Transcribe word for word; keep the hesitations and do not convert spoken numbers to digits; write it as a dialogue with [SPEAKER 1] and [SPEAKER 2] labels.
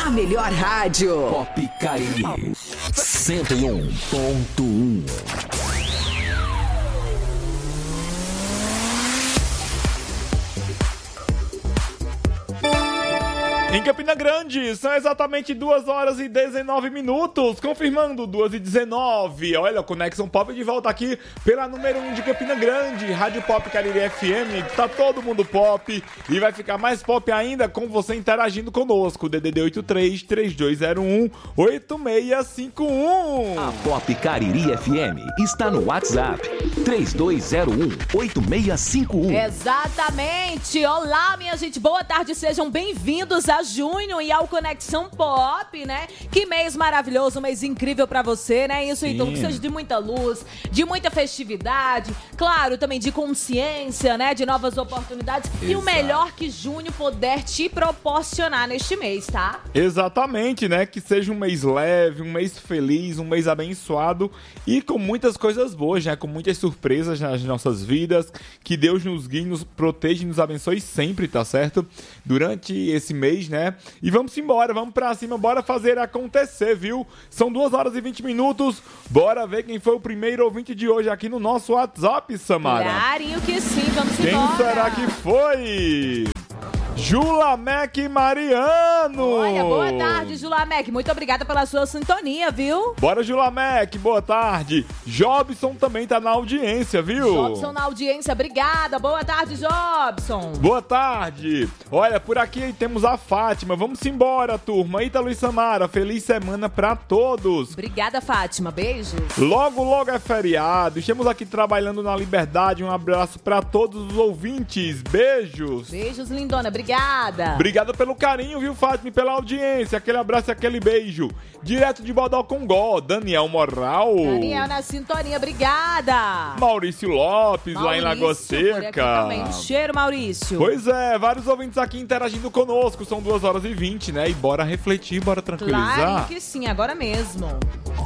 [SPEAKER 1] A melhor rádio.
[SPEAKER 2] Pop Cariri cento e um ponto um.
[SPEAKER 3] Em Campina Grande, são exatamente duas horas e dezenove minutos, confirmando duas e dezenove. Olha, a Conexão Pop de volta aqui pela número um de Campina Grande, Rádio Pop Cariri F M, tá todo mundo pop e vai ficar mais pop ainda com você interagindo conosco, D D D oito três, três dois zero um, oito seis cinco um.
[SPEAKER 2] A Pop Cariri F M está no WhatsApp, três dois zero um, oito seis cinco um.
[SPEAKER 4] Exatamente! Olá, minha gente, boa tarde, sejam bem-vindos a junho e ao Conexão Pop, né? Que mês maravilhoso, um mês incrível pra você, né? Isso, então, que seja de muita luz, de muita festividade, claro, também de consciência, né? De novas oportunidades. Exato. E o melhor que junho puder te proporcionar neste mês, tá?
[SPEAKER 3] Exatamente, né? Que seja um mês leve, um mês feliz, um mês abençoado e com muitas coisas boas, né? Com muitas surpresas nas nossas vidas. Que Deus nos guie, nos proteja e nos abençoe sempre, tá certo? Durante esse mês, né? E vamos embora, vamos pra cima, bora fazer acontecer, viu? São duas horas e vinte minutos, bora ver quem foi o primeiro ouvinte de hoje aqui no nosso WhatsApp, Samara.
[SPEAKER 4] Clarinho que sim, vamos
[SPEAKER 3] quem
[SPEAKER 4] embora.
[SPEAKER 3] Quem será que foi? Julamec Mariano!
[SPEAKER 4] Olha, boa tarde, Julamec. Muito obrigada pela sua sintonia, viu?
[SPEAKER 3] Bora, Julamec, boa tarde. Jobson também tá na audiência, viu?
[SPEAKER 4] Jobson na audiência, obrigada. Boa tarde, Jobson.
[SPEAKER 3] Boa tarde. Olha, por aqui temos a Fátima. Vamos embora, turma. Ítalo e Samara, feliz semana pra todos.
[SPEAKER 4] Obrigada, Fátima. Beijos.
[SPEAKER 3] Logo, logo é feriado. Estamos aqui trabalhando na liberdade. Um abraço pra todos os ouvintes. Beijos.
[SPEAKER 4] Beijos, lindona. Obrigada.
[SPEAKER 3] Obrigada pelo carinho, viu, Fátima, e pela audiência. Aquele abraço e aquele beijo. Direto de Bodocongó, Daniel Moral.
[SPEAKER 4] Daniel na sintonia, obrigada.
[SPEAKER 3] Maurício Lopes,
[SPEAKER 4] Maurício,
[SPEAKER 3] lá em Lagoa Seca.
[SPEAKER 4] Também. Um cheiro, Maurício.
[SPEAKER 3] Pois é, vários ouvintes aqui interagindo conosco. São duas horas e vinte, né? E bora refletir, bora tranquilizar.
[SPEAKER 4] Claro que sim, agora mesmo.